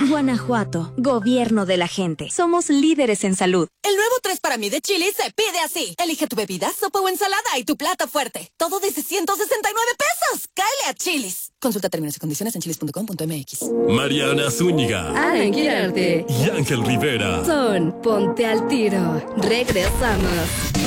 Guanajuato, gobierno de la gente. Somos líderes en salud. El nuevo 3 para mí de Chili's se pide así. Elige tu bebida, sopa o ensalada y tu plato fuerte. Todo desde 169 pesos. ¡Cáele a Chili's! Consulta términos y condiciones en chilis.com.mx. Mariana Zúñiga, Alan Quirarte y Ángel Rivera son Ponte al Tiro. Regresamos.